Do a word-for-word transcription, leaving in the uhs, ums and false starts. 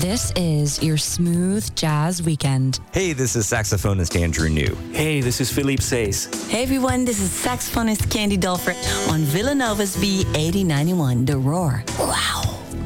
This is your smooth jazz weekend. Hey, this is saxophonist Andrew New. Hey, this is Philippe Says. Hey everyone, this is saxophonist Candy Dolfer on Villanova's B eighty ninety-one, The Roar. Wow.